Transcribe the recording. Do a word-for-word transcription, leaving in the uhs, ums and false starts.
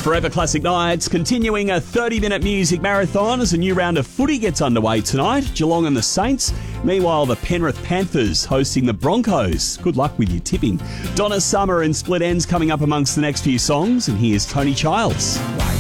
Forever Classic Nights, continuing a thirty-minute music marathon as a new round of footy gets underway tonight. Geelong and the Saints. Meanwhile, the Penrith Panthers hosting the Broncos. Good luck with your tipping. Donna Summer and Split Ends coming up amongst the next few songs. And here's Tony Childs.